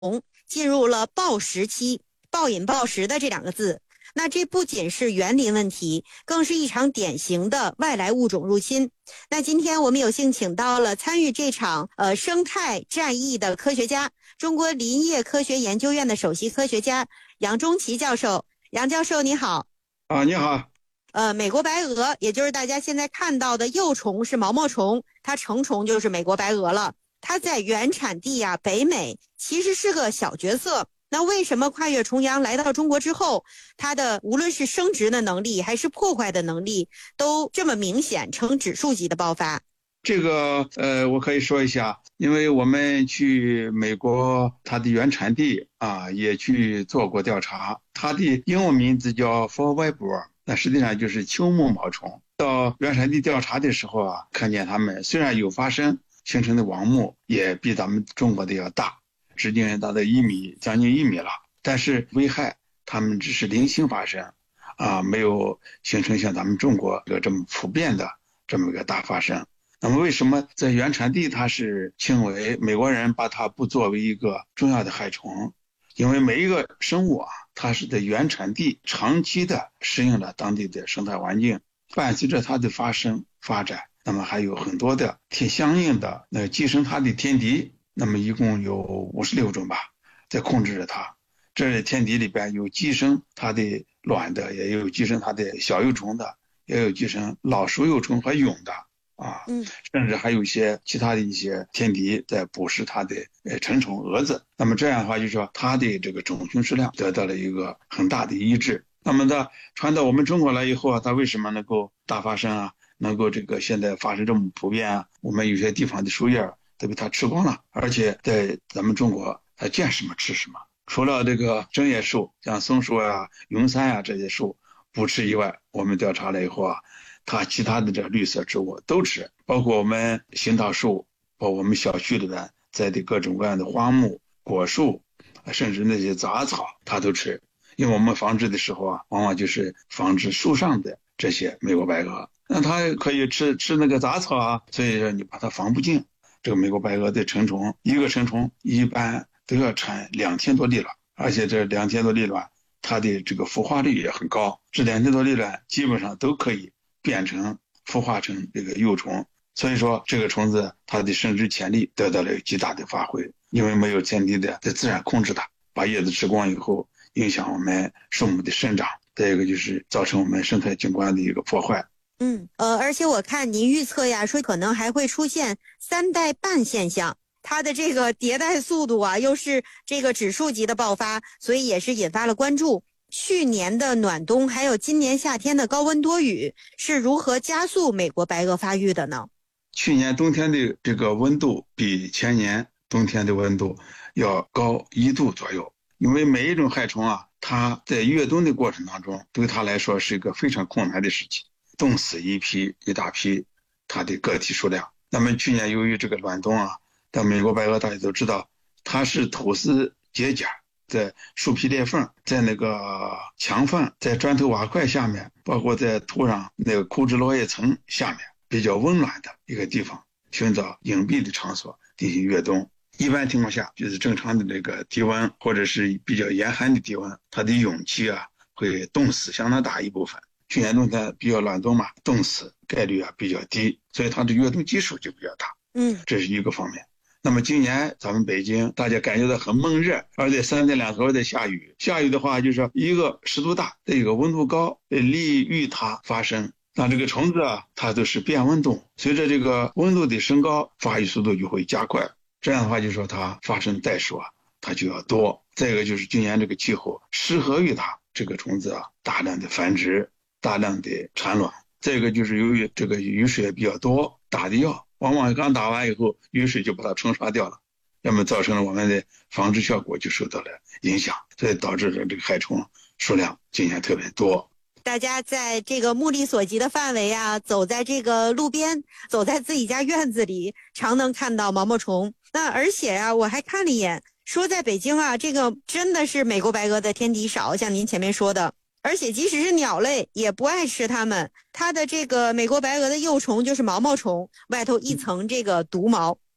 进入了暴食期，暴饮暴食的这两个字。那这不仅是园林问题，更是一场典型的外来物种入侵。那今天我们有幸请到了参与这场生态战役的科学家，中国林业科学研究院的首席科学家杨钟奇教授。杨教授你好。 你好。 美国白鹅，也就是大家现在看到的幼虫是毛毛虫，它成虫就是美国白鹅了。它在原产地北美其实是个小角色。那为什么跨越重洋来到中国之后，它的无论是生殖的能力还是破坏的能力都这么明显，呈指数级的爆发？ 这个我可以说一下，因为我们去美国它的原产地也去做过调查，它的英文名字叫 Fall Viper， 那实际上就是秋木毛虫。到原产地调查的时候看见它们虽然有发生，形成的网目也比咱们中国的要大，直径达到将近1米了，但是危害它们只是零星发生没有形成像咱们中国这么普遍的这么一个大发生。那么为什么在原产地它是轻微，美国人把它不作为一个重要的害虫？因为每一个生物它是在原产地长期的适应了当地的生态环境，伴随着它的发展，那么还有很多的相应的寄生它的天敌，那么一共有56种吧，在控制着它。这天敌里边有寄生它的卵的，也有寄生它的小幼虫的，也有寄生老熟幼虫和蛹的甚至还有一些其他的一些天敌在捕食它的成虫蛾子。那么这样的话，就是说它的这个种群数量得到了一个很大的抑制。那么它传到我们中国来以后它为什么能够大发生能够这个现在发生这么普遍我们有些地方的树叶都被它吃光了，而且在咱们中国它见什么吃什么，除了这个针叶树，像松树云杉这些树不吃以外，我们调查了以后它其他的这绿色植物都吃，包括我们杏桃树，包括我们小区里边栽的各种各样的花木果树，甚至那些杂草它都吃。因为我们防治的时候往往就是防治树上的这些美国白鹅，那它可以吃那个杂草所以说你把它防不净。这个美国白鹅的成虫，一个成虫一般都要产2000多粒卵，而且这2000多粒卵它的这个孵化率也很高，这2000多粒卵基本上都可以孵化成这个幼虫。所以说这个虫子它的生殖潜力得到了极大的发挥，因为没有天敌的在自然控制它，把叶子吃光以后影响我们树木的生长，再一个就是造成我们生态景观的一个破坏。 而且我看您预测说可能还会出现3代半现象，它的这个迭代速度又是这个指数级的爆发，所以也是引发了关注。去年的暖冬还有今年夏天的高温多雨是如何加速美国白鹅发育的呢？ 去年冬天的这个温度比前年冬天的温度要高1度左右，因为每一种害虫它在越冬的过程当中对它来说是一个非常困难的事情，冻死一大批它的个体数量。那么去年由于这个暖冬但美国白鹅大家都知道它是吐丝结茧，在树皮裂缝，在那个墙缝，在砖头瓦块下面，包括在土壤那个枯枝落叶层下面比较温暖的一个地方，寻找隐蔽的场所进行越冬。一般情况下就是正常的这个低温或者是比较严寒的低温，它的蛹期会冻死相当大一部分。去年冬天比较暖冬冻死概率比较低，所以它的越冬基数就比较大。这是一个方面。那么今年咱们北京大家感觉到很闷热，而且3天2头在下雨的话，就是说一个湿度大，再一个温度高，利于它发生。那这个虫子它都是变温动物，随着这个温度的升高，发育速度就会加快，这样的话就是说它发生代数它就要多。再一个就是今年这个气候适合于它这个虫子大量的繁殖，大量的产卵。再一个就是由于这个雨水比较多，打的药往往刚打完以后雨水就把它冲刷掉了，那么造成了我们的防治效果就受到了影响，所以导致了这个害虫数量今年特别多。 大家在这个目力所及的范围走在这个路边，走在自己家院子里，常能看到毛毛虫。那而且我还看了一眼，说在北京这个真的是美国白鹅的天敌少，像您前面说的，而且即使是鸟类也不爱吃它们。它的这个美国白鹅的幼虫就是毛毛虫，外头一层这个毒毛。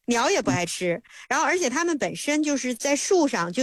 鸟也不爱吃。然后而且它们本身就是在树上就